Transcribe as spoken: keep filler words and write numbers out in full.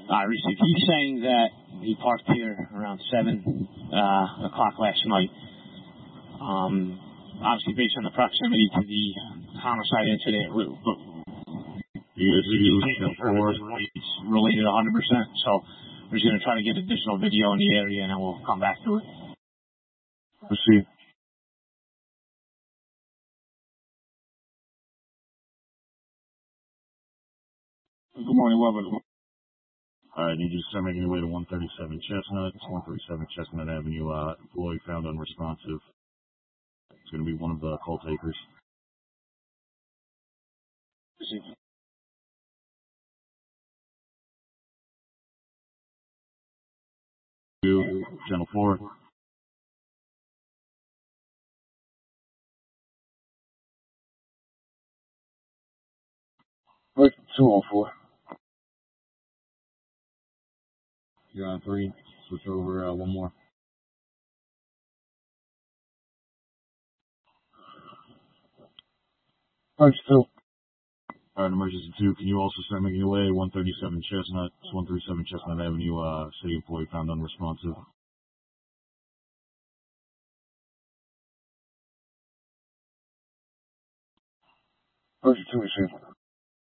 I received. He's saying that he parked here around seven uh, o'clock last night. Um, obviously, based on the proximity to the homicide incident, but it's related one hundred percent. So we're just going to try to get additional video in the area, and then we'll come back to it. Let's see. Good morning, Robert. All right, need you to start making your way to one thirty-seven Chestnut. It's one thirty-seven Chestnut Avenue. Uh, employee found unresponsive. It's going to be one of the call takers. You, Channel four. Wait, two oh four. You're on three. Switch over uh, one more. Punch two. All right, emergency two. Can you also start making your way one thirty-seven Chestnut? It's one thirty-seven Chestnut Avenue. Uh, city employee found unresponsive. Emergency two received.